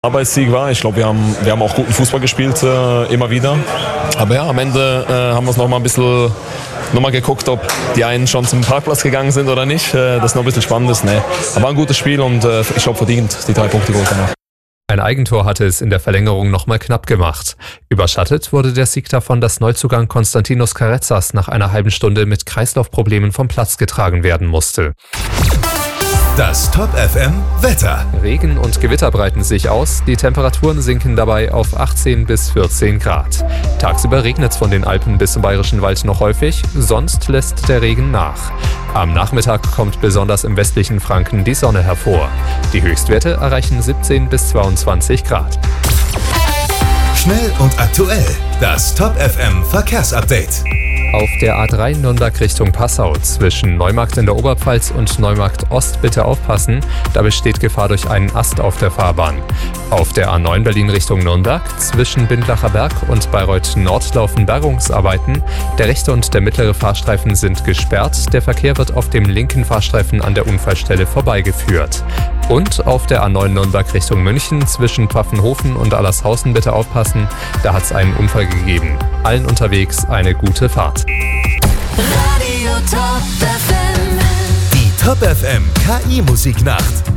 Arbeitssieg war. Ich glaube, wir haben auch guten Fußball gespielt, immer wieder. Aber ja, am Ende haben wir es nochmal ein bisschen geguckt, ob die einen schon zum Parkplatz gegangen sind oder nicht. Das noch ein bisschen spannend ist. Nee. Aber ein gutes Spiel und ich glaube verdient die 3 Punkte geholt danach. Ein Eigentor hatte es in der Verlängerung nochmal knapp gemacht. Überschattet wurde der Sieg davon, dass Neuzugang Konstantinos Karezas nach einer halben Stunde mit Kreislaufproblemen vom Platz getragen werden musste. Das Top FM Wetter. Regen und Gewitter breiten sich aus, die Temperaturen sinken dabei auf 18 bis 14 Grad. Tagsüber regnet es von den Alpen bis zum Bayerischen Wald noch häufig, sonst lässt der Regen nach. Am Nachmittag kommt besonders im westlichen Franken die Sonne hervor. Die Höchstwerte erreichen 17 bis 22 Grad. Schnell und aktuell, das Top FM Verkehrsupdate. Auf der A3 Nürnberg Richtung Passau zwischen Neumarkt in der Oberpfalz und Neumarkt Ost bitte aufpassen, da besteht Gefahr durch einen Ast auf der Fahrbahn. Auf der A9 Berlin Richtung Nürnberg zwischen Bindlacher Berg und Bayreuth Nord laufen Bergungsarbeiten. Der rechte und der mittlere Fahrstreifen sind gesperrt, der Verkehr wird auf dem linken Fahrstreifen an der Unfallstelle vorbeigeführt. Und auf der A9 Nürnberg Richtung München zwischen Pfaffenhofen und Allershausen bitte aufpassen, da hat es einen Unfall gegeben. Allen unterwegs eine gute Fahrt. Die Top FM KI Musiknacht.